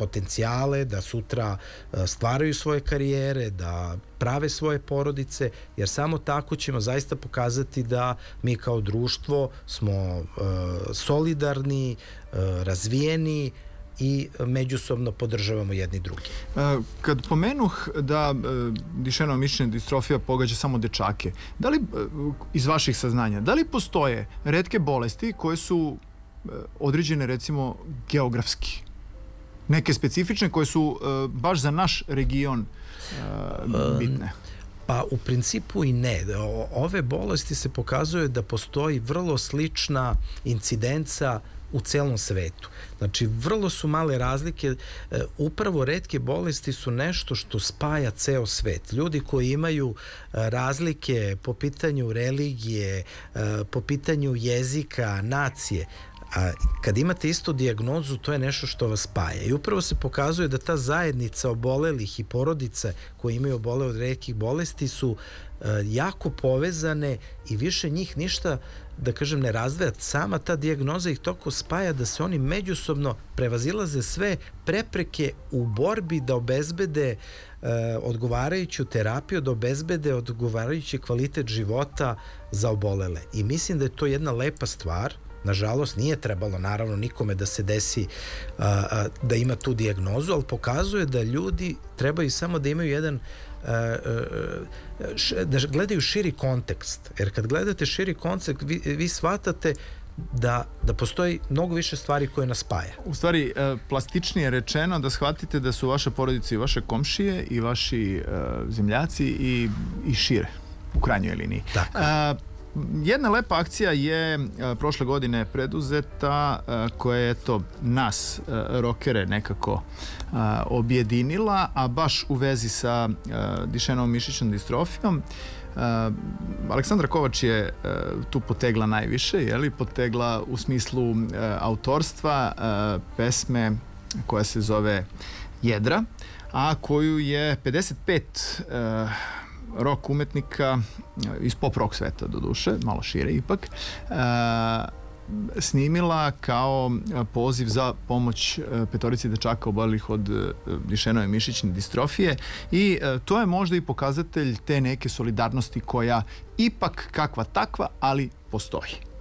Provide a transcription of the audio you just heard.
potencijale, da sutra stvaraju svoje karijere, da prave svoje porodice, jer samo tako ćemo zaista pokazati da mi kao društvo smo solidarni, razvijeni i međusobno podržavamo jedni drugi. Kad pomenuh da Dušenova mišićna distrofija pogađa samo dečake, da li, iz vaših saznanja, da li postoje retke bolesti koje su određene recimo geografski? Neke specifične koje su baš za naš region bitne? Pa u principu i ne. Ove bolesti se pokazuje da postoji vrlo slična incidenca u celom svetu. Znači, vrlo su male razlike. Upravo retke bolesti su nešto što spaja ceo svet. Ljudi koji imaju razlike po pitanju religije, po pitanju jezika, nacije, a kad imate istu dijagnozu, to je nešto što vas spaja. I upravo se pokazuje da ta zajednica obolelih i porodica koji imaju obole od retkih bolesti su jako povezane i više njih ništa, da kažem, ne razdvaja. Sama ta dijagnoza ih toliko spaja da se oni međusobno prevazilaze sve prepreke u borbi da obezbede odgovarajuću terapiju, da obezbede odgovarajući kvalitet života za obolele. I mislim da je to jedna lepa stvar. Nažalost, nije trebalo naravno nikome da se desi da ima tu dijagnozu, ali pokazuje da ljudi trebaju samo da imaju jedan da gledaju širi kontekst. Jer kad gledate širi kontekst, vi shvatate da postoji mnogo više stvari koje nas spaja. U stvari, plastičnije rečeno da shvatite da su vaše porodice i vaše komšije i vaši zemljaci i šire, u krajnjoj liniji. Tako. Jedna lepa akcija je prošle godine preduzeta koja je nas, rokere, nekako objedinila, a baš u vezi sa Dušenovom mišićnom distrofijom. Aleksandra Kovač je tu potegla najviše, potegla u smislu autorstva pesme koja se zove Jedra, a koju je 55 rock umetnika iz pop rock sveta, do duše, malo šire ipak, snimila kao poziv za pomoć petorici dečaka obolelih od Dušenove mišićne distrofije, i to je možda i pokazatelj te neke solidarnosti koja ipak kakva takva, ali postoji.